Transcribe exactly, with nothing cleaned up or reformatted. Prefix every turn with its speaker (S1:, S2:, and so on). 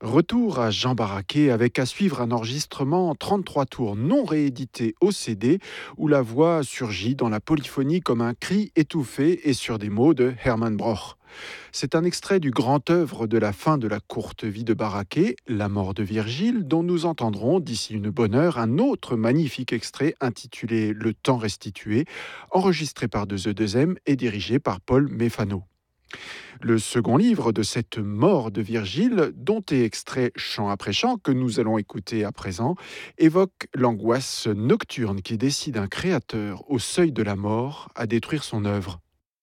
S1: Retour à Jean Barraquet avec à suivre un enregistrement en trente-trois tours non réédité au C D où la voix surgit dans la polyphonie comme un cri étouffé et sur des mots de Hermann Broch. C'est un extrait du grand œuvre de la fin de la courte vie de Barraquet, La mort de Virgile, dont nous entendrons d'ici une bonne heure un autre magnifique extrait intitulé Le temps restitué, enregistré par deux E deux M et dirigé par Paul Méfano. Le second livre de cette mort de Virgile, dont est extrait chant après chant, que nous allons écouter à présent, évoque l'angoisse nocturne qui décide un créateur au seuil de la mort à détruire son œuvre.